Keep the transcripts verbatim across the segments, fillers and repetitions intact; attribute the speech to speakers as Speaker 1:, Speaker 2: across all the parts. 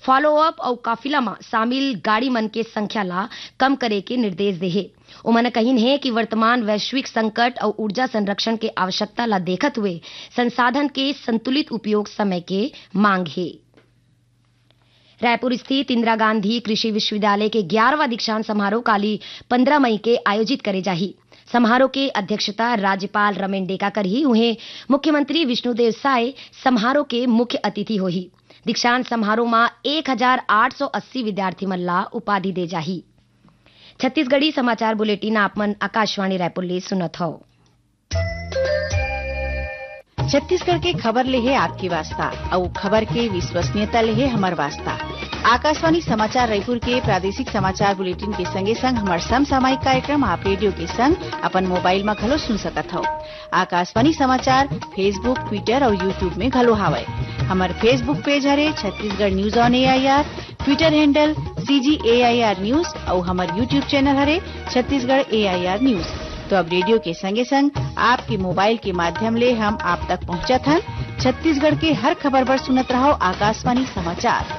Speaker 1: Follow up और काफिला में शामिल गाड़ी मन के संख्या ला कम करे के निर्देश देहे। उन्होंने कही है कि वर्तमान वैश्विक संकट और ऊर्जा संरक्षण के आवश्यकता ला देखत हुए संसाधन के संतुलित उपयोग समय के मांग है। रायपुर स्थित इंदिरा गांधी कृषि विश्वविद्यालय के ग्यारहवां दीक्षांत समारोह काली पंद्रह मई के आयोजित करे जाही। समारोह के अध्यक्षता राज्यपाल रमेन डेका करही। उन्हें मुख्यमंत्री विष्णुदेव साय समारोह के मुख्य अतिथि होही। दीक्षांत समारोह में एक हजार आठ सौ अस्सी विद्यार्थी मन ला उपाधि दे जाही। छत्तीसगढ़ी समाचार बुलेटिन आपमन आकाशवाणी रायपुर ले सुनत हो।
Speaker 2: छत्तीसगढ़ के खबर ले है आपकी वास्ता और खबर के विश्वसनीयता ले है हमार वास्ता। आकाशवाणी समाचार रायपुर के प्रादेशिक समाचार बुलेटिन के संगे संग हमार समसामयिक कार्यक्रम आप रेडियो के संग अपन मोबाइल में घलो सुन सकत हो। आकाशवाणी समाचार फेसबुक, ट्विटर और यूट्यूब में घलो हावय। हमार फेसबुक पेज हरे Chhattisgarh news on AIR, Twitter handle CG AIR news और हमार यूट्यूब चैनल हरे छत्तीसगढ़ एआईआर न्यूज। तो अब रेडियो के संगे संग आपके मोबाइल के माध्यम ले हम आप तक पहुंचत हन। छत्तीसगढ़ के हर खबर पर सुनत रहो आकाशवाणी समाचार।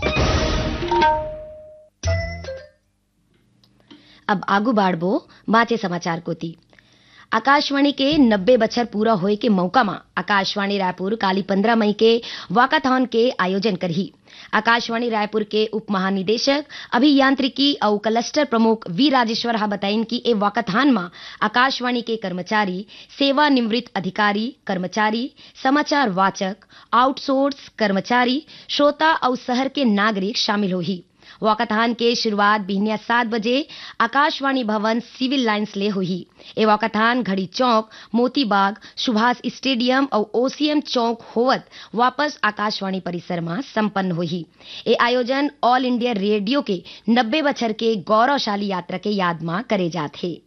Speaker 1: अब आगू बाढ़बो बाचे समाचार कोती। आकाशवाणी के नब्बे बछर पूरा होए के मौका में आकाशवाणी रायपुर काली पंद्रह मई के वाकाथॉन के आयोजन करही। आकाशवाणी रायपुर के उप महानिदेशक अभियांत्रिकी और क्लस्टर प्रमुख वी राजेश्वर हा बताइन कि ए वाकाथॉन में आकाशवाणी के कर्मचारी, सेवानिवृत्त अधिकारी, कर्मचारी, समाचार वाचक, आउटसोर्स कर्मचारी, श्रोता और शहर के नागरिक शामिल होही। वाकाथॉन के शुरुआत बिहनिया सात बजे आकाशवाणी भवन सिविल लाइन्स ले हुई। ए वाकाथॉन घड़ी चौक, मोती बाग, सुभाष स्टेडियम और ओसीएम चौक होवत वापस आकाशवाणी परिसर में संपन्न हुई। ए आयोजन ऑल इंडिया रेडियो के नब्बे बछर के गौरवशाली यात्रा के याद में करे जाते।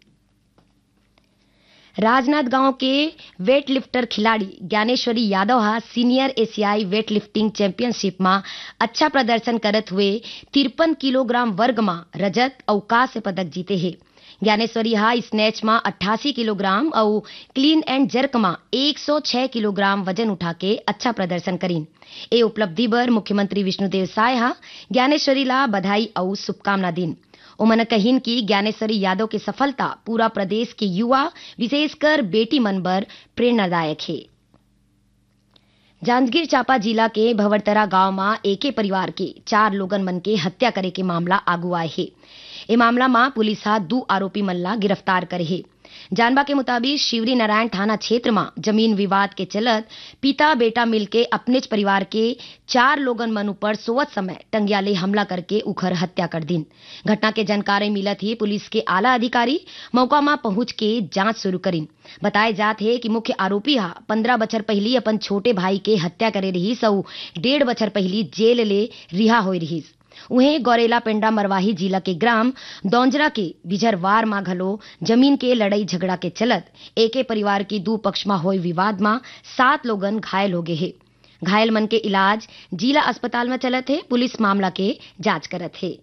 Speaker 1: राजनांदगांव के वेट लिफ्टर खिलाड़ी ज्ञानेश्वरी यादव हा सीनियर एशियाई वेट लिफ्टिंग चैंपियनशिप में अच्छा प्रदर्शन करत हुए तिरपन किलोग्राम वर्ग में रजत और कांस्य पदक जीते हैं। ज्ञानेश्वरी हा स्नैच में अट्ठासी किलोग्राम और क्लीन एंड जर्क में एक सौ छह किलोग्राम वजन उठा के अच्छा प्रदर्शन करीन। ए उपलब्धि पर मुख्यमंत्री विष्णुदेव साय हा ज्ञानेश्वरी ला बधाई और शुभकामना दिन। उन्होंने कहीन कि ज्ञानेश्वरी यादव की सफलता पूरा प्रदेश के युवा विशेषकर बेटी मन पर प्रेरणादायक है। जांजगीर चांपा जिला के भवरतरा गांव में एके परिवार के चार लोगन मन के हत्या करे के मामला आगू आए है। ए मामला में पुलिस हा दो आरोपी मन ला गिरफ्तार करे है। जानबा के मुताबिक शिवरी नारायण थाना क्षेत्र में जमीन विवाद के चलत पिता बेटा मिलके अपने परिवार के चार लोगन मन ऊपर सोवत समय टंगियाले हमला करके उखर हत्या कर दिन। घटना के जानकारी मिलत ही पुलिस के आला अधिकारी मौका में पहुंच के जांच शुरू करीन। बताए जात है कि मुख्य आरोपी हा पंद्रह बछर पहली अपन छोटे भाई के हत्या करे रही सौ डेढ़ बछर पहली जेल ले रिहा हो रही। उन्हें गौरेला पेंडा मरवाही जिला के ग्राम दौंजरा के बिझरवार मां घलो जमीन के लड़ाई झगड़ा के चलत एके परिवार की दो पक्ष में हुए विवाद में सात लोगन घायल हो गए हैं। घायल मन के इलाज जिला अस्पताल में चलत है। पुलिस मामला के जांच करत है।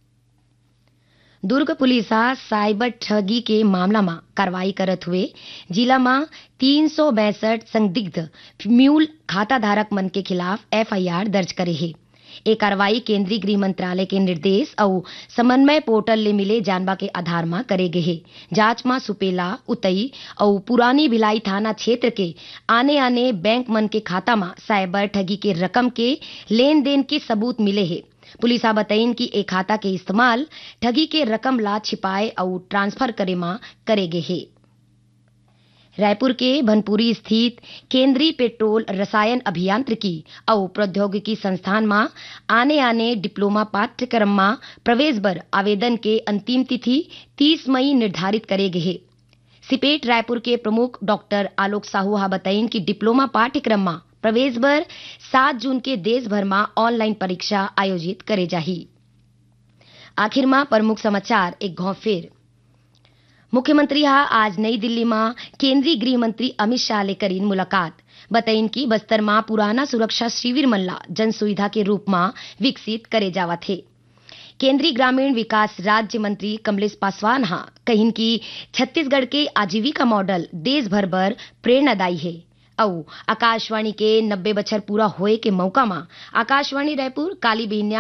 Speaker 1: दुर्ग पुलिस साइबर ठगी के मामला में कार्रवाई करत हुए जिला में तीन सौ बैसठ संदिग्ध म्यूल खाता धारक मन के खिलाफ एफआईआर दर्ज करे है। एक कार्रवाई केंद्रीय गृह मंत्रालय के निर्देश और समन्वय पोर्टल ले मिले जानबा के आधार में करे गए है। जांच में सुपेला, उतई और पुरानी भिलाई थाना क्षेत्र के आने आने बैंक मन के खाता में साइबर ठगी के रकम के लेन देन के सबूत मिले हैं। पुलिस आ बताइन कि एक खाता के इस्तेमाल ठगी के रकम ला छिपाए और ट्रांसफर करे में करे गए है। रायपुर के भनपुरी स्थित केंद्रीय पेट्रोल रसायन अभियांत्रिकी और प्रौद्योगिकी संस्थान में आने आने डिप्लोमा पाठ्यक्रम में प्रवेश पर आवेदन के अंतिम तिथि तीस मई निर्धारित करे गए है। सिपेट रायपुर के प्रमुख डॉक्टर आलोक साहू हा बताइन कि डिप्लोमा पाठ्यक्रम में प्रवेश पर सात जून के देश भर में ऑनलाइन परीक्षा आयोजित करे जाही। आखिर में प्रमुख समाचार एक घौ फिर। मुख्यमंत्री हा आज नई दिल्ली में केंद्रीय गृह मंत्री अमित शाह ले करीन मुलाकात। बताइन कि बस्तर में पुराना सुरक्षा शिविर मल्ला जन सुविधा के रूप में विकसित करे जावत है। केंद्रीय ग्रामीण विकास राज्य मंत्री कमलेश पासवान हा कहिन कि छत्तीसगढ़ के आजीविका मॉडल देश भर पर प्रेरणादायी है। और आकाशवाणी के नब्बे बछर पूरा होए के मौका में आकाशवाणी रायपुर काली बिहन्या